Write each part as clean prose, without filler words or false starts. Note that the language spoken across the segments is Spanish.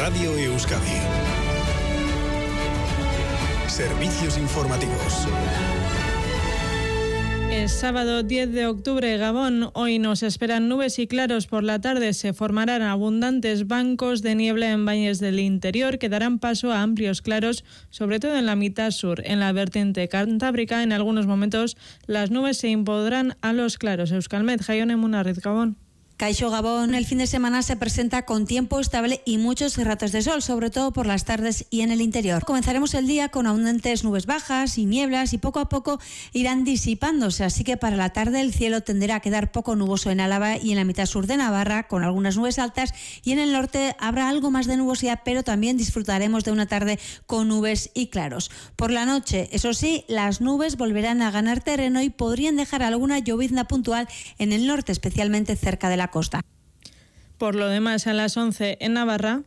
Radio Euskadi. Servicios informativos. Es sábado 10 de octubre, Gabón. Hoy nos esperan nubes y claros por la tarde. Se formarán abundantes bancos de niebla en valles del interior que darán paso a amplios claros, sobre todo en la mitad sur. En la vertiente cantábrica, en algunos momentos, las nubes se impondrán a los claros. Euskalmet, Jaione Munarriz, Gabón. Kaixo Gabón, el fin de semana se presenta con tiempo estable y muchos ratos de sol, sobre todo por las tardes y en el interior. Comenzaremos el día con abundantes nubes bajas y nieblas y poco a poco irán disipándose, así que para la tarde el cielo tenderá a quedar poco nuboso en Álava y en la mitad sur de Navarra, con algunas nubes altas, y en el norte habrá algo más de nubosidad, pero también disfrutaremos de una tarde con nubes y claros. Por la noche, eso sí, las nubes volverán a ganar terreno y podrían dejar alguna llovizna puntual en el norte, especialmente cerca de la costa. Por lo demás, a las 11 en Navarra.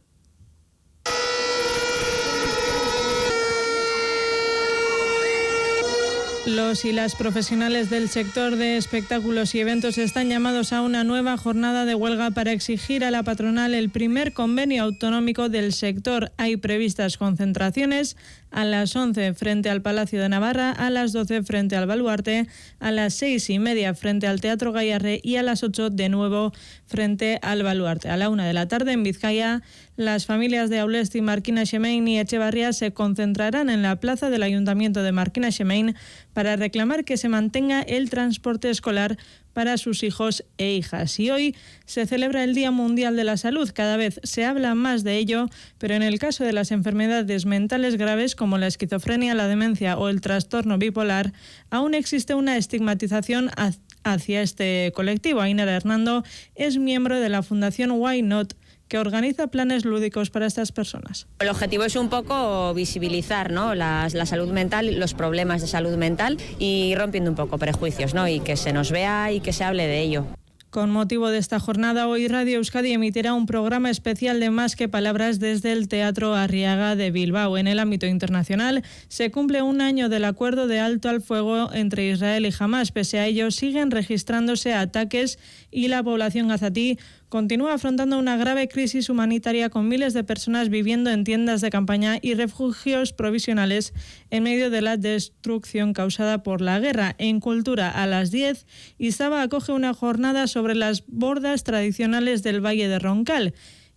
Los y las profesionales del sector de espectáculos y eventos están llamados a una nueva jornada de huelga para exigir a la patronal el primer convenio autonómico del sector. Hay previstas concentraciones a las 11 frente al Palacio de Navarra, a las 12 frente al Baluarte, a las 6:30 frente al Teatro Gayarre y a las 8 de nuevo frente al Baluarte. A la 1 de la tarde en Vizcaya, las familias de Aulesti, Marquina Xemein y Echevarría se concentrarán en la plaza del Ayuntamiento de Marquina Xemein para reclamar que se mantenga el transporte escolar para sus hijos e hijas. Y hoy se celebra el Día Mundial de la Salud. Cada vez se habla más de ello, pero en el caso de las enfermedades mentales graves como la esquizofrenia, la demencia o el trastorno bipolar, aún existe una estigmatización hacia este colectivo. Ainara Hernando es miembro de la Fundación Why Not, que organiza planes lúdicos para estas personas. El objetivo es un poco visibilizar, ¿no?, la salud mental, los problemas de salud mental, y rompiendo un poco prejuicios, ¿no?, y que se nos vea y que se hable de ello. Con motivo de esta jornada, hoy Radio Euskadi emitirá un programa especial de Más que Palabras desde el Teatro Arriaga de Bilbao. En el ámbito internacional, se cumple un año del acuerdo de alto al fuego entre Israel y Hamás. Pese a ello, siguen registrándose ataques y la población gazatí continúa afrontando una grave crisis humanitaria, con miles de personas viviendo en tiendas de campaña y refugios provisionales en medio de la destrucción causada por la guerra. En Cultura, a las 10, Izaba acoge una jornada sobre las bordas tradicionales del Valle de Roncal.